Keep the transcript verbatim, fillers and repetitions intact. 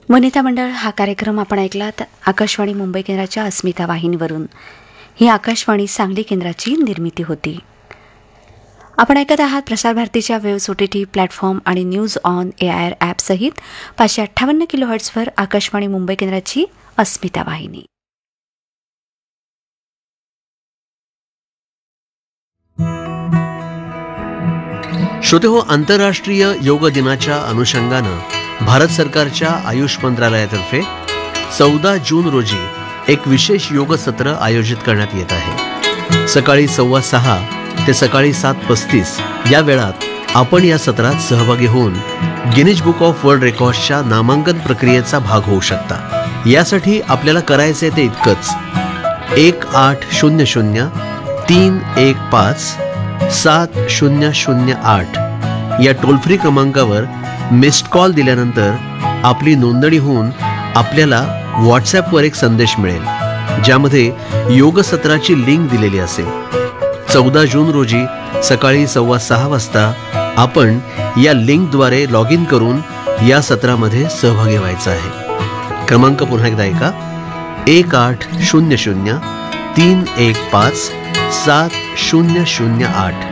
वनिता मंडळ हा कार्यक्रम आपण ऐकलात आकाशवाणी मुंबई केंद्राच्या अस्मिता वाहिनीवरून. ही आकाशवाणी सांगली केंद्राची निर्मिती होती. आपण ऐकत आहात प्रसार भारतीच्या वेव्स ओटीटी प्लॅटफॉर्म आणि न्यूज ऑन एआयर ॲप सहित पाचशे अठ्ठावन्न किलो हर्ट्झवर आकाशवाणी मुंबई केंद्राची अस्मिता वाहिनी. श्रोते हो, आंतरराष्ट्रीय योग दिनाच्या अनुषंगानं भारत सरकारच्या आयुष मंत्रालयातर्फे चौदा जून रोजी एक विशेष योग सत्र आयोजित करण्यात येत आहे. सकाळी सव्वा सहा ते सकाळी सात पस्तीस या वेळात आपण या सत्रात सहभागी होऊन गिनीज बुक ऑफ वर्ल्ड रेकॉर्ड्सच्या नामांकन प्रक्रियेचा भाग होऊ शकता. यासाठी आपल्याला करायचे ते इतकंच: एक आठ शून्य शून्य तीन एक पाच सात शून्य शून्य आठ या टोल फ्री क्रमांकावर मिस्ड कॉल दिल्यानंतर आपली नोंदणी होऊन आपल्याला व्हॉट्सॲपवर एक संदेश मिळेल ज्यामध्ये योग सत्राची लिंक दिलेली असेल. चौदा जून रोजी सकाळी सव्वा सहा वाजता आपण या लिंकद्वारे लॉग इन करून या सत्रामध्ये सहभागी व्हायचं आहे. क्रमांक पुन्हा एकदा ऐका: एक आठ शून्य शून्य तीन एक पाच सात शून्य शून्य आठ.